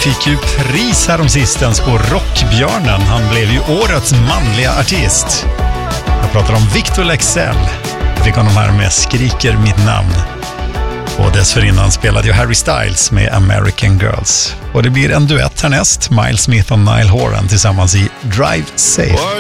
fick ju pris häromsistens på Rockbjörnen. Han blev ju årets manliga artist. Jag pratar om Victor Leksell. Jag fick honom här med Skriker mitt namn. Och dessförinnan spelade ju Harry Styles med American Girls. Och det blir en duett härnäst. Miles Smith och Niall Horan tillsammans i Drive Safe.